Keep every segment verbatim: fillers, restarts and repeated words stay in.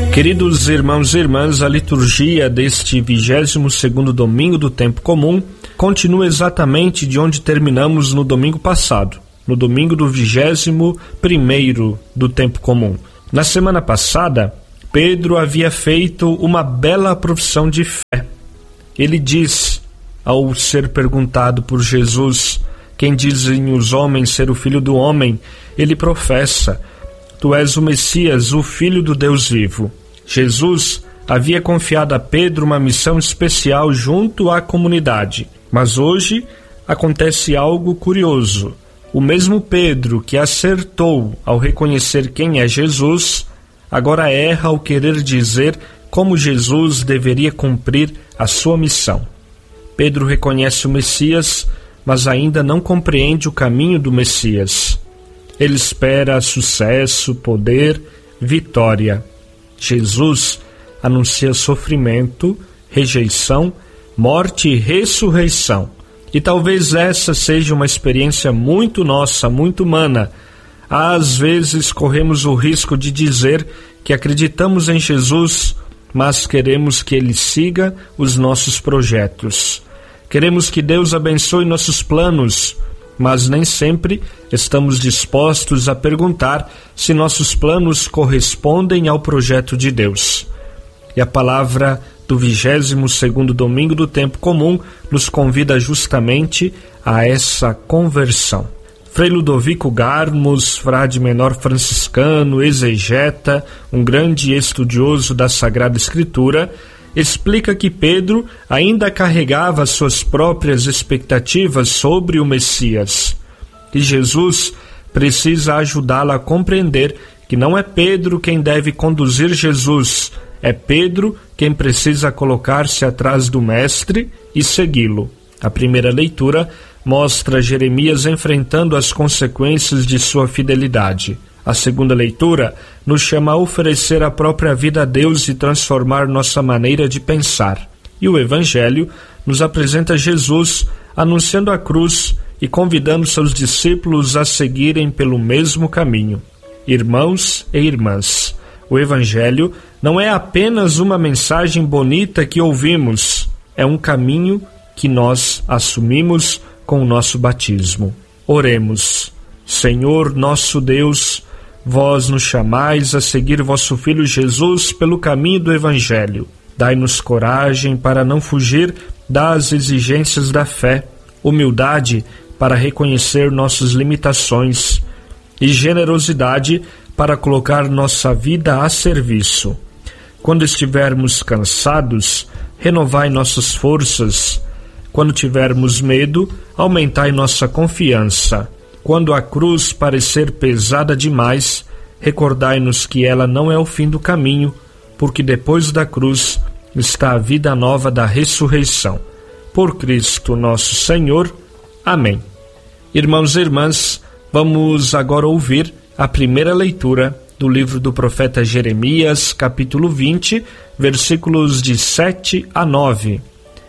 Queridos irmãos e irmãs, a liturgia deste vigésimo segundo domingo do tempo comum continua exatamente de onde terminamos no domingo passado, no domingo do vigésimo primeiro do tempo comum. Na semana passada, Pedro havia feito uma bela profissão de fé. Ele diz, ao ser perguntado por Jesus, quem dizem os homens ser o Filho do Homem, ele professa, tu és o Messias, o Filho do Deus vivo. Jesus havia confiado a Pedro uma missão especial junto à comunidade. Mas hoje acontece algo curioso. O mesmo Pedro que acertou ao reconhecer quem é Jesus, agora erra ao querer dizer como Jesus deveria cumprir a sua missão. Pedro reconhece o Messias, mas ainda não compreende o caminho do Messias. Ele espera sucesso, poder, vitória. Jesus anuncia sofrimento, rejeição, morte e ressurreição. E talvez essa seja uma experiência muito nossa, muito humana. Às vezes corremos o risco de dizer que acreditamos em Jesus, mas queremos que Ele siga os nossos projetos. Queremos que Deus abençoe nossos planos, mas nem sempre estamos dispostos a perguntar se nossos planos correspondem ao projeto de Deus. E a palavra do vigésimo segundo domingo do tempo comum nos convida justamente a essa conversão. Frei Ludovico Garmos, frade menor franciscano, exegeta, um grande estudioso da Sagrada Escritura, explica que Pedro ainda carregava suas próprias expectativas sobre o Messias. E Jesus precisa ajudá-lo a compreender que não é Pedro quem deve conduzir Jesus, é Pedro quem precisa colocar-se atrás do Mestre e segui-lo. A primeira leitura mostra Jeremias enfrentando as consequências de sua fidelidade. A segunda leitura nos chama a oferecer a própria vida a Deus e transformar nossa maneira de pensar. E o Evangelho nos apresenta Jesus anunciando a cruz e convidando seus discípulos a seguirem pelo mesmo caminho. Irmãos e irmãs, o Evangelho não é apenas uma mensagem bonita que ouvimos, é um caminho que nós assumimos com o nosso batismo. Oremos. Senhor nosso Deus, vós nos chamais a seguir vosso Filho Jesus pelo caminho do Evangelho. Dai-nos coragem para não fugir das exigências da fé, humildade para reconhecer nossas limitações e generosidade para colocar nossa vida a serviço. Quando estivermos cansados, renovai nossas forças. Quando tivermos medo, aumentai nossa confiança. Quando a cruz parecer pesada demais, recordai-nos que ela não é o fim do caminho, porque depois da cruz está a vida nova da ressurreição. Por Cristo nosso Senhor. Amém. Irmãos e irmãs, vamos agora ouvir a primeira leitura do livro do profeta Jeremias, capítulo vinte, versículos de sete a nove.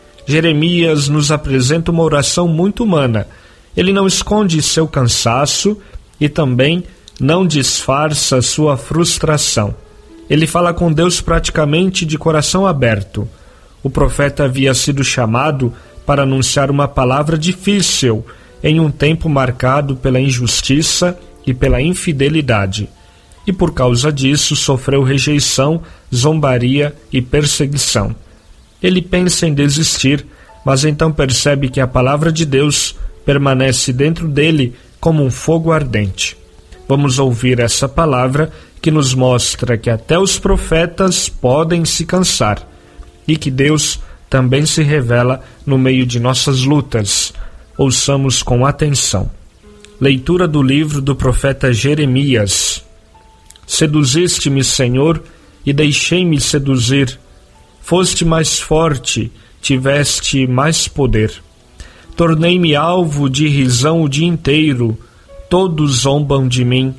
Jeremias nos apresenta uma oração muito humana. Ele não esconde seu cansaço e também não disfarça sua frustração. Ele fala com Deus praticamente de coração aberto. O profeta havia sido chamado para anunciar uma palavra difícil em um tempo marcado pela injustiça e pela infidelidade. E por causa disso sofreu rejeição, zombaria e perseguição. Ele pensa em desistir, mas então percebe que a palavra de Deus permanece dentro dele como um fogo ardente. Vamos ouvir essa palavra que nos mostra que até os profetas podem se cansar e que Deus também se revela no meio de nossas lutas. Ouçamos com atenção. Leitura do livro do profeta Jeremias. Seduziste-me, Senhor, e deixei-me seduzir. Foste mais forte, tiveste mais poder. Tornei-me alvo de risão o dia inteiro. Todos zombam de mim.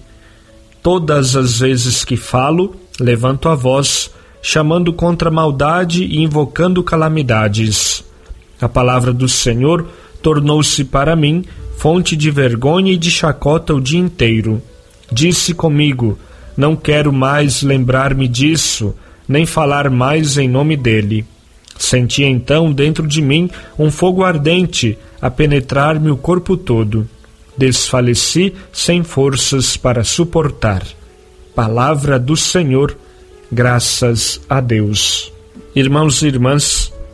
Todas as vezes que falo, levanto a voz, chamando contra a maldade e invocando calamidades. A palavra do Senhor tornou-se para mim fonte de vergonha e de chacota o dia inteiro. Disse comigo, não quero mais lembrar-me disso, nem falar mais em nome dele. Senti então dentro de mim um fogo ardente a penetrar-me o corpo todo. Desfaleci sem forças para suportar. Palavra do Senhor, graças a Deus. Irmãos e irmãs,